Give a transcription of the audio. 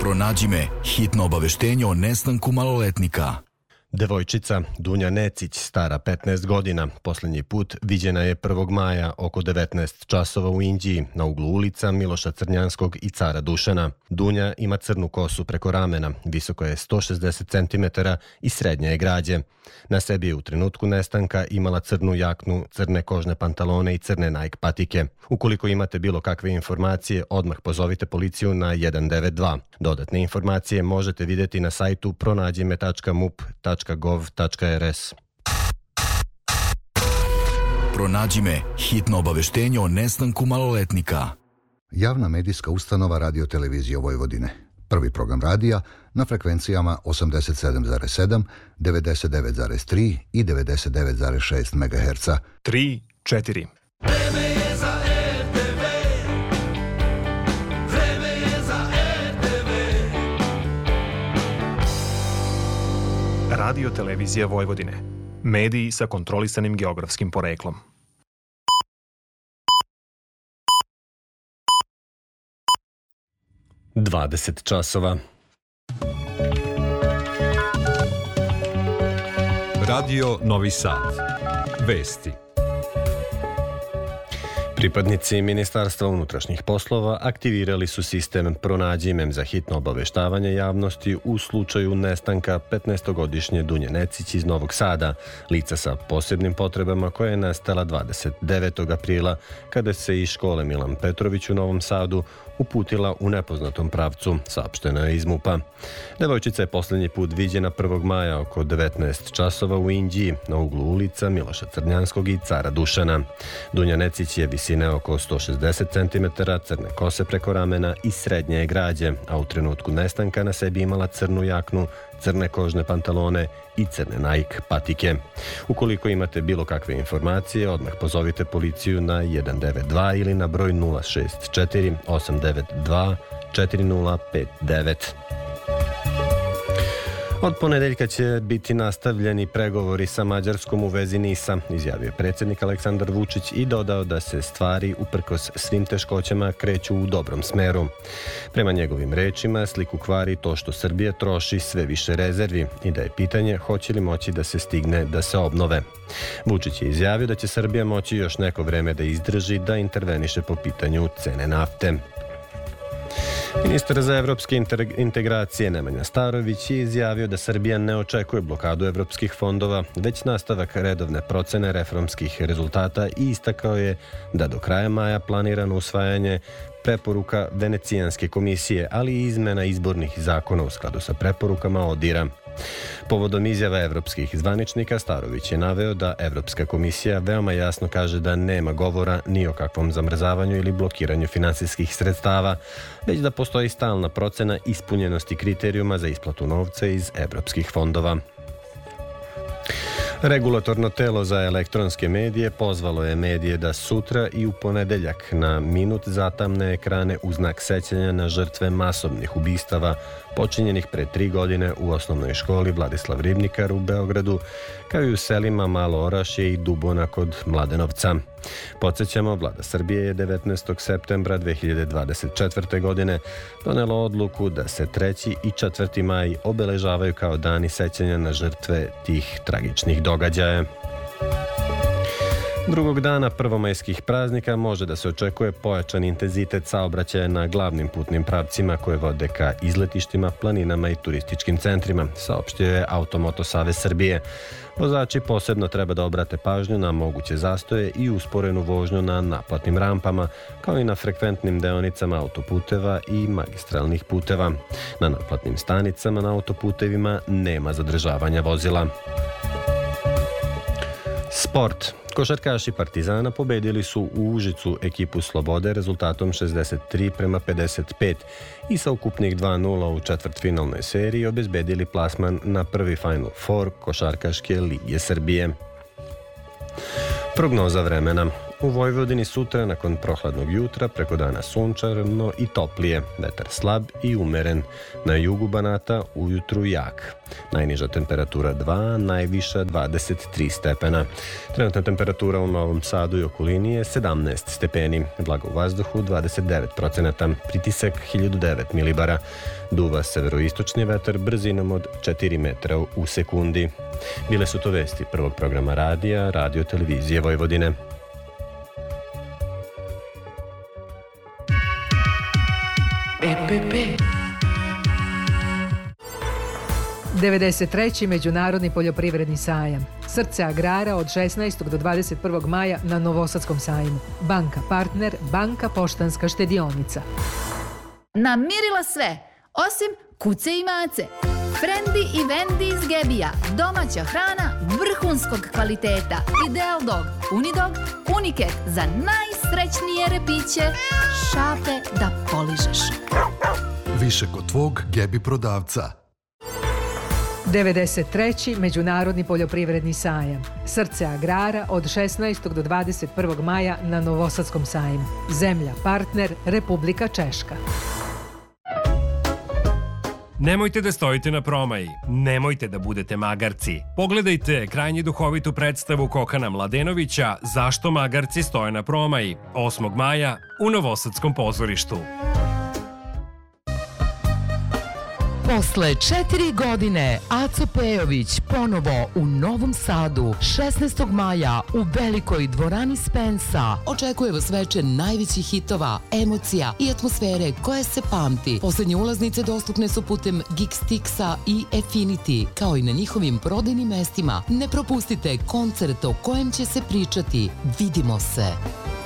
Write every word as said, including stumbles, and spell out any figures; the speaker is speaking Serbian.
Pronađi me, hitno obaveštenje o nestanku maloletnika. Devojčica Dunja Necić, stara petnaest godina, posljednji put viđena je prvog maja oko devetnaest časova u Inđiji, na uglu ulica Miloša Crnjanskog i Cara Dušana. Dunja ima crnu kosu preko ramena, visoko je sto šezdeset centimetara i srednje je građe. Na sebi je u trenutku nestanka imala crnu jaknu, crne kožne pantalone i crne Nike patike. Ukoliko imate bilo kakve informacije, odmah pozovite policiju na jedan devet dva. Dodatne informacije možete vidjeti na sajtu pronađime tačka mup tačka gov tačka er es. Pronađi me, hitno obaveštenje o nestanku maloletnika. Javna medijska ustanova Radio-televizije Vojvodine. Prvi program radija na frekvencijama osamdeset sedam zarez sedam, devedeset devet zarez tri i devedeset devet zarez šest megaherca. tri, četiri. Vreme je za er te ve. Vreme je za er te ve. Radio televizija Vojvodine. Mediji sa kontrolisanim geografskim poreklom. dvadeset časova. Radio Novi Sad. Vesti. Pripadnici Ministarstva unutrašnjih poslova aktivirali su sistem Pronađi me za hitno obaveštavanje javnosti u slučaju nestanka petnaestogodišnje Dunje Necić iz Novog Sada, lica sa posebnim potrebama koja je nestala dvadeset devetog aprila kada se iz škole Milan Petrović u Novom Sadu uputila u nepoznatom pravcu, saopšteno je iz MUP-a. Devojčica je posljednji put viđena prvog maja oko devetnaest časova u Inđiji, na uglu ulica Miloša Crnjanskog i Cara Dušana. Dunja Necić je visine oko sto šezdeset centimetara, crne kose preko ramena i srednje je građe, a u trenutku nestanka na sebi imala crnu jaknu, crne kožne pantalone i crne Nike patike. Ukoliko imate bilo kakve informacije, odmah pozovite policiju na jedan devet dva ili na broj nula šest četiri osam devet dva četiri nula pet devet. Od ponedeljka će biti nastavljeni pregovori sa Mađarskom u vezi NIS-a, izjavio je predsjednik Aleksandar Vučić i dodao da se stvari, uprkos svim teškoćama, kreću u dobrom smeru. Prema njegovim rečima, sliku kvari to što Srbija troši sve više rezervi i da je pitanje hoće li moći da se stigne da se obnove. Vučić je izjavio da će Srbija moći još neko vreme da izdrži da interveniše po pitanju cene nafte. Ministar za evropske integracije Nemanja Starović je izjavio da Srbija ne očekuje blokadu evropskih fondova, već nastavak redovne procene reformskih rezultata i istakao je da do kraja maja planirano usvajanje preporuka Venecijanske komisije, ali i izmena izbornih zakona u skladu sa preporukama ODIR-a. Povodom izjava evropskih zvaničnika, Starović je naveo da Evropska komisija veoma jasno kaže da nema govora ni o kakvom zamrzavanju ili blokiranju finansijskih sredstava, već da postoji stalna procena ispunjenosti kriterijuma za isplatu novca iz evropskih fondova. Regulatorno telo za elektronske medije pozvalo je medije da sutra i u ponedeljak na minut zatamne ekrane u znak sećanja na žrtve masovnih ubistava počinjenih pre tri godine u osnovnoj školi Vladislav Ribnikar u Beogradu, kao i u selima Malo Orašje i Dubona kod Mladenovca. Podsjećamo, Vlada Srbije je devetnaestog septembra dve hiljade dvadeset četvrte. godine donela odluku da se treći i četvrti maj obeležavaju kao dani sećanja na žrtve tih tragičnih događaja. Drugog dana prvomajskih praznika može da se očekuje pojačan intenzitet saobraćaja na glavnim putnim pravcima koje vode ka izletištima, planinama i turističkim centrima, saopštio je Automoto Savez Srbije. Vozači posebno treba da obrate pažnju na moguće zastoje i usporenu vožnju na naplatnim rampama, kao i na frekventnim deonicama autoputeva i magistralnih puteva. Na naplatnim stanicama na autoputevima nema zadržavanja vozila. Sport. Košarkaši Partizana pobedili su u Užicu ekipu Slobode rezultatom šezdeset tri prema pedeset pet i sa ukupnih dva nula u četvrtfinalnoj seriji obezbedili plasman na prvi Final Four Košarkaške lige Srbije. Prognoza vremena. U Vojvodini sutra nakon prohladnog jutra preko dana sunčarno i toplije, vetar slab i umeren. Na jugu Banata ujutru jak. Najniža temperatura dva, najviša dvadeset tri stepena. Trenutna temperatura u Novom Sadu i okolini je sedamnaest stepeni, vlaga u vazduhu dvadeset devet procenata, pritisak hiljadu devet milibara. Duva severoistočni vetar brzinom od četiri metra u sekundi. Bile su to vesti prvog programa radija, Radio televizije Vojvodine. E P P. devedeset treći Međunarodni poljoprivredni sajam. Srce agrara od šesnaestog do dvadeset prvog maja na Novosadskom sajmu. Banka partner, Banka Poštanska štedionica. Namirila sve, osim kuce i mace. Frendi i Vendi iz Gebija. Domaća hrana vrhunskog kvaliteta. Ideal Dog, Unidog, Uniket za najsrećnije repiće. Šape da poližeš. Više kod tvog Gebi prodavca. devedeset treći Međunarodni poljoprivredni sajam. Srce agrara od šesnaestog do dvadeset prvog maja na Novosadskom sajmu. Zemlja partner, Republika Češka. Nemojte da stojite na promaji, nemojte da budete magarci. Pogledajte krajnje duhovitu predstavu Kokana Mladenovića Zašto magarci stoje na promaji, osmog maja u Novosadskom pozorištu. Posle četiri godine Aco Pejović ponovo u Novom Sadu šesnaestog maja u velikoj dvorani Spensa. Očekuje vas veče najvećih hitova, emocija i atmosfere koje se pamti. Poslednje ulaznice dostupne su putem Geekstixa i Affinity, kao i na njihovim prodajnim mestima. Ne propustite koncert o kojem će se pričati. Vidimo se.